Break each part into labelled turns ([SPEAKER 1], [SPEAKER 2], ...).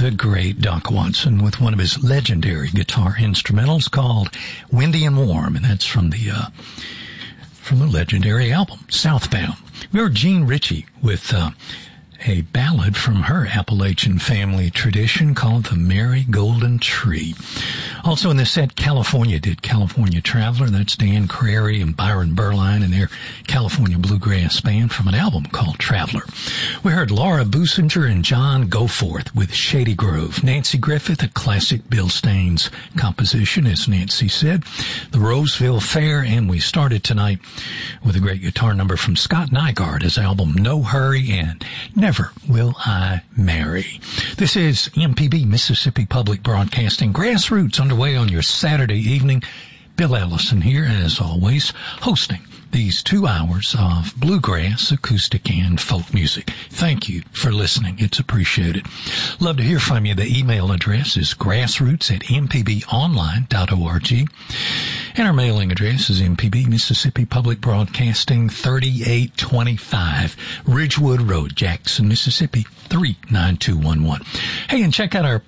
[SPEAKER 1] the great Doc Watson with one of his legendary guitar instrumentals called Windy and Warm, and that's from the legendary album Southbound. We heard Jean Ritchie with a ballad from her Appalachian family tradition called The Merry Golden Tree. Also in the set, California did California Traveler. That's Dan Crary and Byron Berline and their California Bluegrass Band from an album called Traveler. We heard Laura Businger and John Goforth with Shady Grove. Nancy Griffith, a classic Bill Staines composition, as Nancy said. The Roseville Fair, and we started tonight with a great guitar number from Scott Nygaard, his album No Hurry and Never Will I Marry. This is MPB, Mississippi Public Broadcasting. Grassroots underway on your Saturday evening. Bill Ellison here, as always, hosting these 2 hours of bluegrass, acoustic, and folk music. Thank you for listening. It's appreciated. Love to hear from you. The email address is grassroots@mpbonline.org. And our mailing address is MPB, Mississippi Public Broadcasting, 3825 Ridgewood Road, Jackson, Mississippi, 39211. Hey, and check out our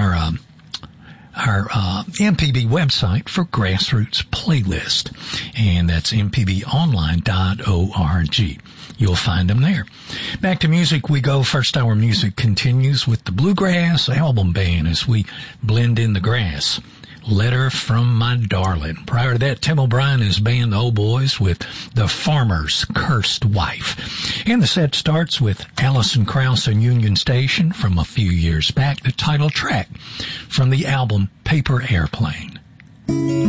[SPEAKER 1] MPB website for Grassroots playlist, and that's mpbonline.org. You'll find them there. Back to music we go. First hour music continues with the Bluegrass Album Band as we blend in the grass. Letter from My Darling. Prior to that, Tim O'Brien and his band, the Old Boys, with The Farmer's Cursed Wife. And the set starts with Alison Krauss and Union Station from a few years back, the title track from the album Paper Airplane.